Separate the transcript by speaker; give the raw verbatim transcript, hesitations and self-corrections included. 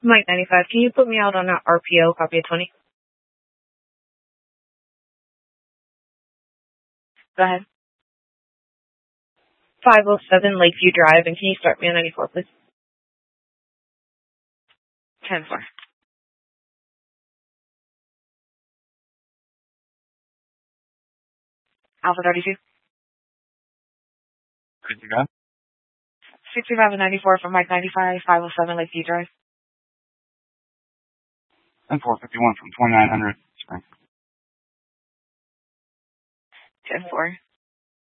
Speaker 1: Mike ninety-five, can you put me out on an R P O, copy of twenty? Go ahead. five oh seven Lakeview Drive, and can you start me on ninety-four, please? ten four. Alpha thirty-two.
Speaker 2: Good to go.
Speaker 1: sixty-five and ninety-four from Mike ninety-five, five oh seven Lakeview Drive.
Speaker 2: ten four fifty-one from twenty-nine hundred Spring.
Speaker 1: ten four.